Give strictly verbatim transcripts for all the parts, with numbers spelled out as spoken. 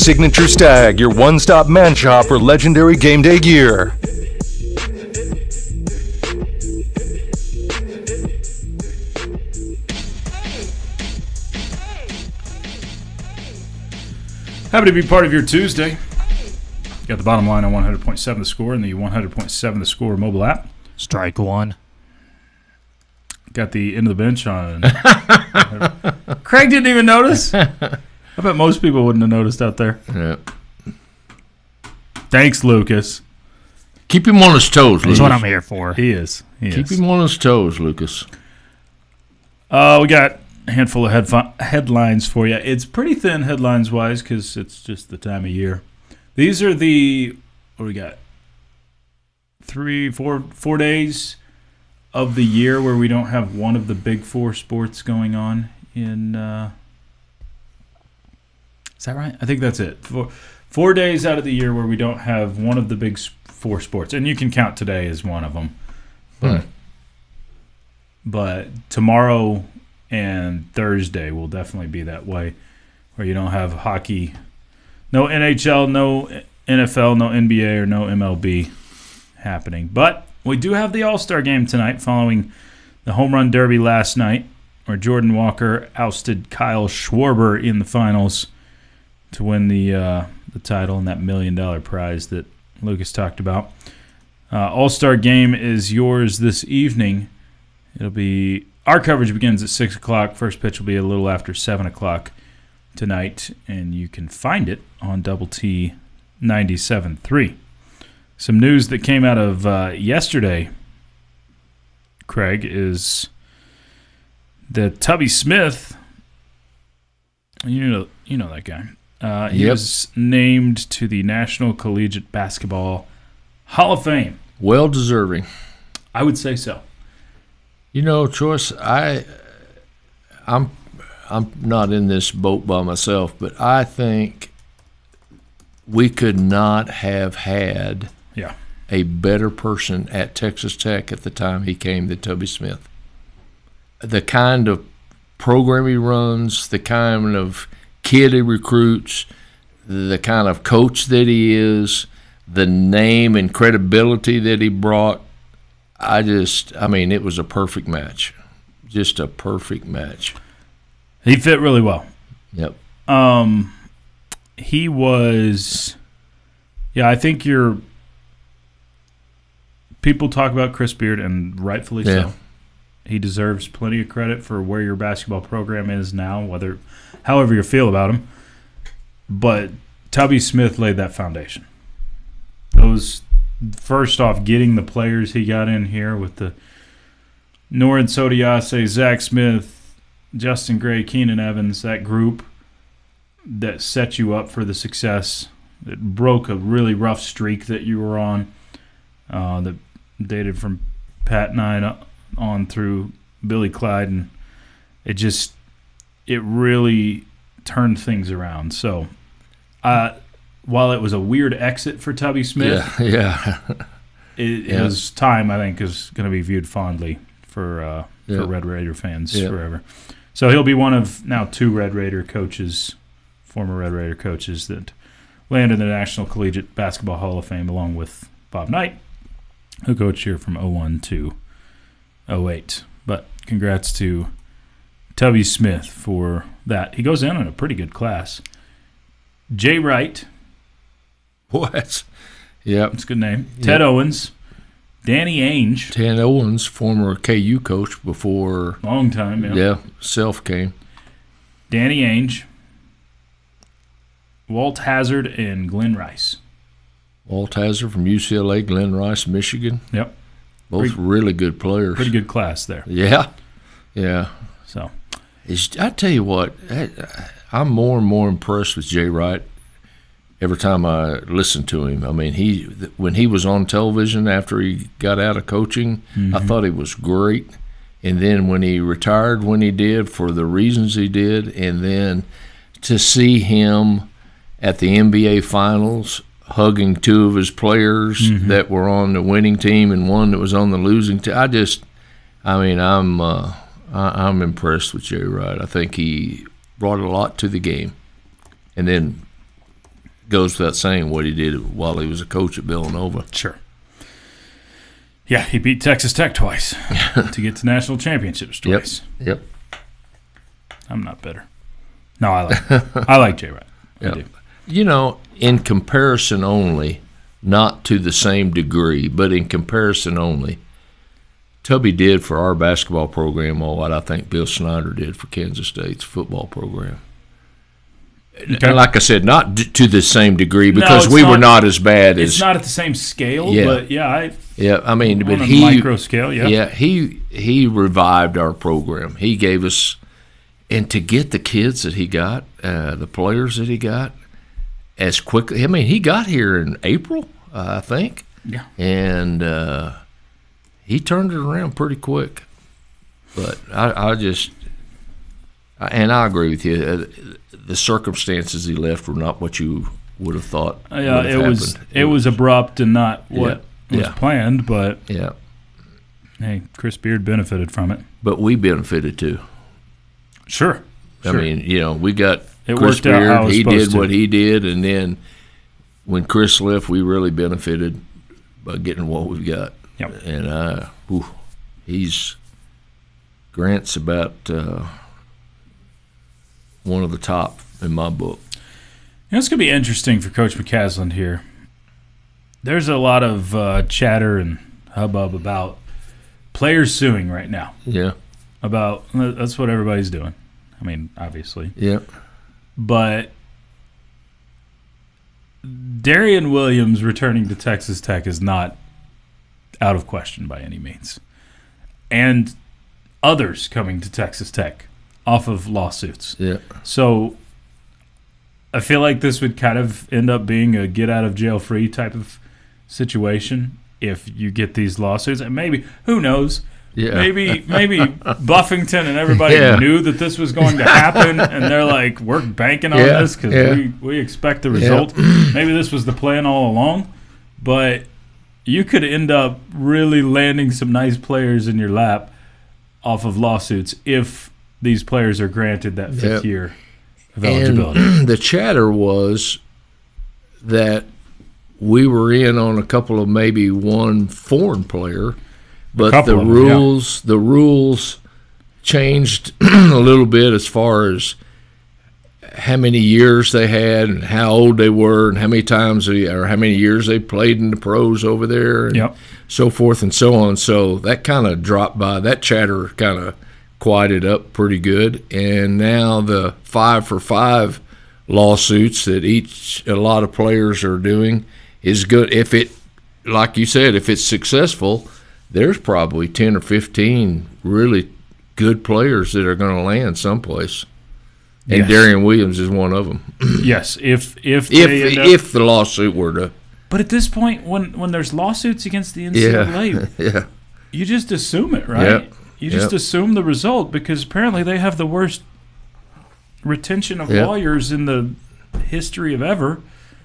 Signature Stag, your one-stop man shop for legendary game day gear. Happy to be part of your Tuesday. Got the bottom line on one hundred point seven The Score and the one hundred point seven The Score mobile app. Strike one. Got the end of the bench on. Craig didn't even notice. I bet most people wouldn't have noticed out there. Yeah. Thanks, Lucas. Keep him on his toes, Lucas. That's what I'm here for. He is. He Keep is. him on his toes, Lucas. Uh, we got a handful of headfi- headlines for you. It's pretty thin headlines-wise because it's just the time of year. These are the, what do we got? Three, four, four days of the year where we don't have one of the big four sports going on in, uh, is that right? I think that's it. Four, four days out of the year where we don't have one of the big s- four sports. And you can count today as one of them. But, Hmm. but tomorrow and Thursday will definitely be that way, where you don't have hockey, no N H L, no N F L, no N B A, or no M L B happening. But we do have the All-Star game tonight following the home run derby last night, where Jordan Walker ousted Kyle Schwarber in the finals to win the uh, the title and that million-dollar prize that Lucas talked about. Uh, All-Star game is yours this evening. It'll be our coverage begins at six o'clock. First pitch will be a little after seven o'clock tonight, and you can find it on Double T ninety-seven point three. Some news that came out of uh, yesterday, Craig, is that Tubby Smith, you know, you know that guy. Uh, he Yep. was named to the National Collegiate Basketball Hall of Fame. Well deserving. I would say so. You know, Choice, I, I'm, I'm not in this boat by myself, but I think we could not have had Yeah. a better person at Texas Tech at the time he came than Tubby Smith. The kind of program he runs, the kind of kid he recruits, the kind of coach that he is, the name and credibility that he brought. I just, I mean, it was a perfect match. Just a perfect match. He fit really well. Yep. Um, he was, yeah, I think you're, people talk about Chris Beard, and rightfully Yeah. so. He deserves plenty of credit for where your basketball program is now, whether, however you feel about him. But Tubby Smith laid that foundation. Those, first off, getting the players he got in here with the Norin Sodiase, Zach Smith, Justin Gray, Keenan Evans, that group that set you up for the success. It broke a really rough streak that you were on uh, that dated from Pat Nine on through Billy Clyde, and it just, it really turned things around. So, uh, while it was a weird exit for Tubby Smith, Yeah, yeah. it, Yeah. his time, I think, is going to be viewed fondly for uh, Yeah. for Red Raider fans Yeah. forever. So he'll be one of now two Red Raider coaches, former Red Raider coaches, that landed in the National Collegiate Basketball Hall of Fame, along with Bob Knight, who coached here from oh one to oh eight. But congrats to Tubby Smith for that. He goes in in a pretty good class. Jay Wright, What? Yep. that's a good name. Ted Owens, Danny Ainge, Ted Owens, former K U coach before, long time, yeah. yeah, Self came. Danny Ainge, Walt Hazard, and Glenn Rice. Walt Hazard from U C L A, Glenn Rice, Michigan. Yep, Both Pretty- really good players. pretty good class there. Yeah, yeah. So It's, I tell you what, I, I'm more and more impressed with Jay Wright every time I listen to him. I mean, he when he was on television after he got out of coaching, I thought he was great. And then when he retired, when he did, for the reasons he did, and then to see him at the N B A Finals hugging two of his players Mm-hmm. that were on the winning team and one that was on the losing team, I just, I mean, I'm uh, I, I'm impressed with Jay Wright. I think he brought a lot to the game. And then goes without saying what he did while he was a coach at Villanova. Sure. Yeah, he beat Texas Tech twice to get to national championships twice. Yep. Yep. I'm not bitter. No, I like I like Jay Wright. I Yep. do. You know, in comparison only, not to the same degree, but in comparison only, Tubby did for our basketball program all what I think Bill Snyder did for Kansas State's football program. Okay. And like I said, not d- to the same degree because it's we not- were not as bad It's as. not at the same scale, Yeah. but yeah, I Yeah, I mean, on but a he micro scale, yeah. yeah he he revived our program. He gave us, and to get the kids that he got, uh, the players that he got, as quickly. I mean, he got here in April, uh, I think. Yeah. And uh, he turned it around pretty quick. But I, I just, and I agree with you. Uh, the circumstances he left were not what you would have thought. Uh, yeah, would have it was happened. it was abrupt and not what Yeah. was Yeah. planned, but Yeah, hey, Chris Beard benefited from it. but we benefited too. Sure. I Sure. mean, you know, we got It Chris worked out how it Beard. was He supposed did to. what he did, and then when Chris left, we really benefited by getting what we've got. Yep. And uh, whew, he's Grant's about uh, one of the top in my book. You know, it's going to be interesting for Coach McCasland here. There's a lot of uh, chatter and hubbub about players suing right now. Yeah, About that's what everybody's doing. I mean, obviously, yeah, but Darian Williams returning to Texas Tech is not out of question by any means, and others coming to Texas Tech off of lawsuits. yeah. So I feel like this would kind of end up being a get out of jail free type of situation if you get these lawsuits. And maybe, who knows? Yeah. Maybe maybe Buffington and everybody Yeah. knew that this was going to happen, and they're like, we're banking on Yeah, this because yeah. we, we expect the result. Maybe this was the plan all along, but you could end up really landing some nice players in your lap off of lawsuits if these players are granted that fifth Yep. year of eligibility. And the chatter was that we were in on a couple of maybe one foreign player, but couple the of them, yeah. rules the rules changed a little bit as far as how many years they had and how old they were and how many times they, or how many years they played in the pros over there and Yep. so forth and so on. So that kind of dropped by. That chatter kind of quieted up pretty good. And now the five for five lawsuits that each a lot of players are doing is good. If it, like you said, if it's successful, there's probably ten or fifteen really good players that are going to land someplace. And Yes. Darian Williams is one of them. Yes, if if If they end up, if the lawsuit were to, but at this point, when when there's lawsuits against the N C double A, yeah, yeah, you just assume it, right? Yep. You just Yep. assume the result because apparently they have the worst retention of Yep. lawyers in the history of ever.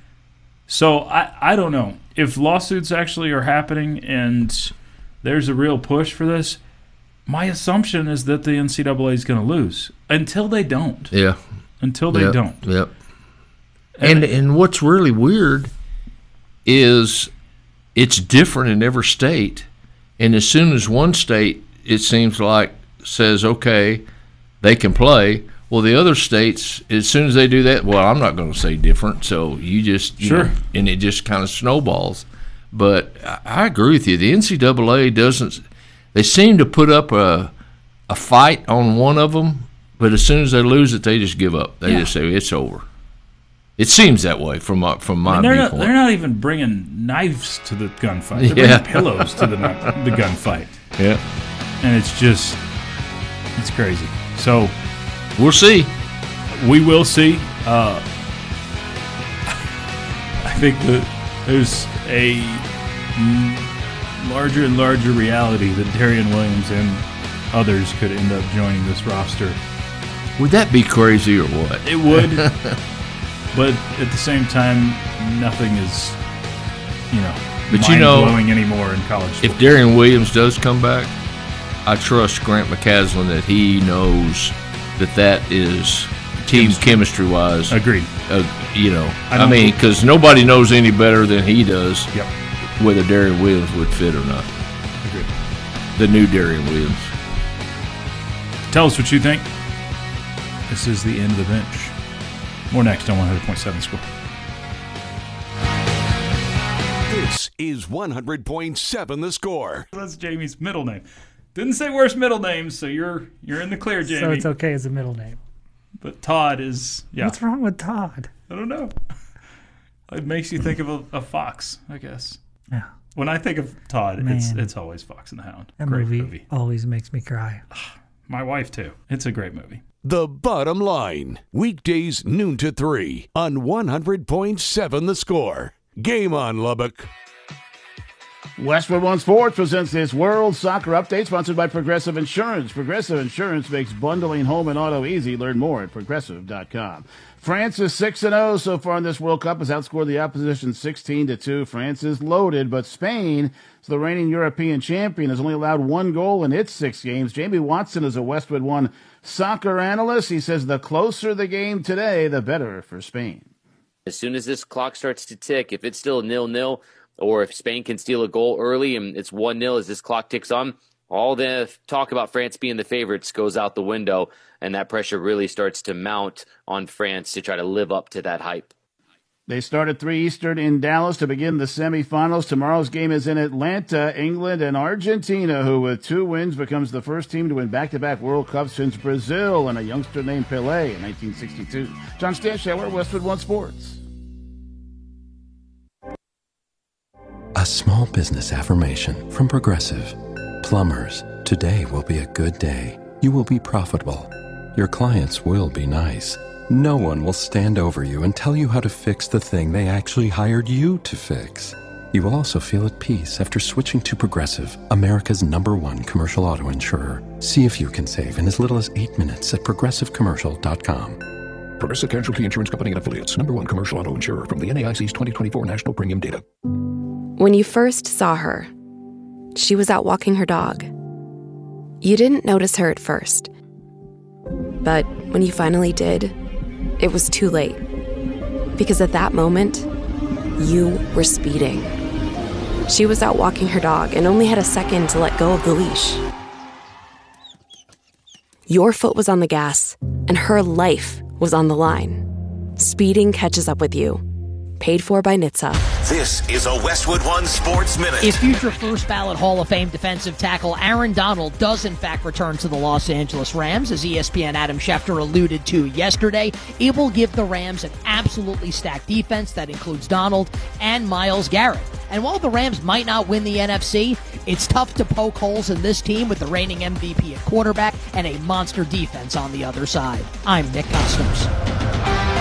So I, I don't know if lawsuits actually are happening and there's a real push for this. My assumption is that the N C double A is going to lose until they don't. yeah. Until they Yep, don't. Yep. And- And and what's really weird is it's different in every state. And as soon as one state, it seems like, says, okay, they can play, well, the other states, as soon as they do that, well, I'm not going to say different. So you just, you Sure. know, and it just kind of snowballs. But I, I agree with you. The N C double A doesn't, they seem to put up a, a fight on one of them, but as soon as they lose it, they just give up. They Yeah. just say, it's over. It seems that way from my, from my And they're not, viewpoint. they're not even bringing knives to the gunfight. They're Yeah. bringing pillows to the the gunfight, yeah. and it's just it's crazy. So We'll see. we will see. Uh, I think that there's a mm, larger and larger reality that Darian Williams and others could end up joining this roster. Would that be crazy or what? It would, but at the same time, nothing is, you know, But you know, mind-blowing anymore in college If sports. Darian Williams does come back, I trust Grant McCasland that he knows that that is team chemistry-wise Agreed. uh, you know, I I, don't- mean, because nobody knows any better than he does Yep. whether Darian Williams would fit or not. Agreed. The new Darian Williams. Tell us what you think. This is the end of the bench. More next on one hundred point seven Score. This is one hundred point seven The Score. That's Jamie's middle name. Didn't say worst middle names, so you're you're in the clear, Jamie. So it's okay as a middle name. But Todd is, yeah. What's wrong with Todd? I don't know. It makes you think of a, a fox, I guess. Yeah. When I think of Todd, it's Man. it's always Fox and the Hound. That Great movie, movie. always makes me cry. My wife, too. It's a great movie. The Bottom Line. Weekdays noon to three on one hundred point seven The Score. Game on, Lubbock. Westwood One Sports presents this World Soccer Update, sponsored by Progressive Insurance. Progressive Insurance makes bundling home and auto easy. Learn more at progressive dot com. France is six and oh so far in this World Cup, has outscored the opposition sixteen to two. France is loaded, but Spain, the reigning European champion, has only allowed one goal in its six games. Jamie Watson is a Westwood One soccer analyst. He says the closer the game today, the better for Spain. As soon as this clock starts to tick, if it's still nil-nil, or if Spain can steal a goal early and it's one nil as this clock ticks on, all the talk about France being the favorites goes out the window, and that pressure really starts to mount on France to try to live up to that hype. They start at three Eastern in Dallas to begin the semifinals. Tomorrow's game is in Atlanta, England, and Argentina, who with two wins becomes the first team to win back-to-back World Cups since Brazil and a youngster named Pelé in nineteen sixty-two. John Stanshauer, Westwood One Sports. A small business affirmation from Progressive. Plumbers, today will be a good day. You will be profitable. Your clients will be nice. No one will stand over you and tell you how to fix the thing they actually hired you to fix. You will also feel at peace after switching to Progressive, America's number one commercial auto insurer. See if you can save in as little as eight minutes at progressive commercial dot com. Progressive Casualty Insurance Company and Affiliates. Number one commercial auto insurer from the N A I C's twenty twenty-four National Premium Data. When you first saw her, she was out walking her dog. You didn't notice her at first. But when you finally did, it was too late. Because at that moment, you were speeding. She was out walking her dog and only had a second to let go of the leash. Your foot was on the gas, and her life was on the line. Speeding catches up with you. Paid for by N H T S A. This is a Westwood One Sports Minute. If future first ballot Hall of Fame defensive tackle Aaron Donald does in fact return to the Los Angeles Rams, as E S P N Adam Schefter alluded to yesterday, it will give the Rams an absolutely stacked defense that includes Donald and Myles Garrett. And while the Rams might not win the N F C, it's tough to poke holes in this team with the reigning M V P at quarterback and a monster defense on the other side. I'm Nick Costos.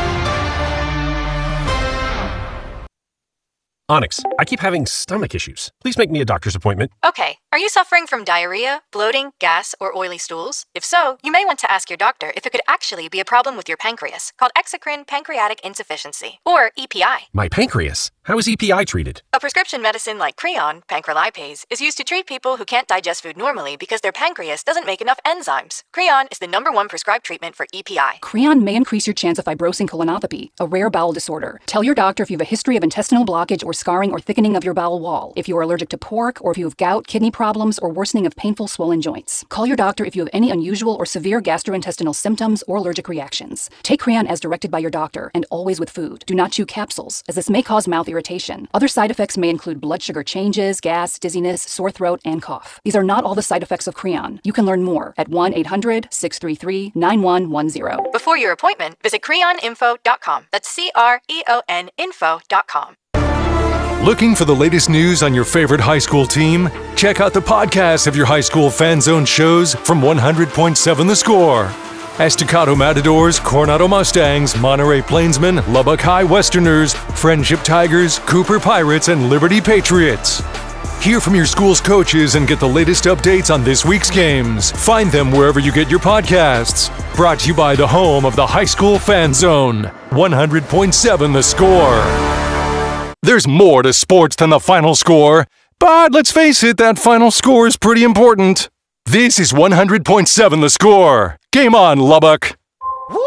Onyx, I keep having stomach issues. Please make me a doctor's appointment. Okay, are you suffering from diarrhea, bloating, gas, or oily stools? If so, you may want to ask your doctor if it could actually be a problem with your pancreas, called exocrine pancreatic insufficiency, or E P I. My pancreas? How is E P I treated? A prescription medicine like Creon, pancrelipase, is used to treat people who can't digest food normally because their pancreas doesn't make enough enzymes. Creon is the number one prescribed treatment for E P I. Creon may increase your chance of fibrosing colonopathy, a rare bowel disorder. Tell your doctor if you have a history of intestinal blockage or scarring or thickening of your bowel wall, if you are allergic to pork, or if you have gout, kidney problems, or worsening of painful swollen joints. Call your doctor if you have any unusual or severe gastrointestinal symptoms or allergic reactions. Take Creon as directed by your doctor, and always with food. Do not chew capsules, as this may cause mouth irritation. Other side effects may include blood sugar changes, gas, dizziness, sore throat, and cough. These are not all the side effects of Creon. You can learn more at one eight hundred, six three three, nine one one zero. Before your appointment, visit creon info dot com. That's C R E O N info dot com. Looking for the latest news on your favorite high school team? Check out the podcast of your high school fan zone shows from one hundred point seven The Score. Estacado Matadors, Coronado Mustangs, Monterey Plainsmen, Lubbock High Westerners, Friendship Tigers, Cooper Pirates, and Liberty Patriots. Hear from your school's coaches and get the latest updates on this week's games. Find them wherever you get your podcasts. Brought to you by the home of the high school fan zone, one hundred point seven The Score. There's more to sports than the final score, but let's face it, that final score is pretty important. This is one hundred point seven The Score. Game on, Lubbock.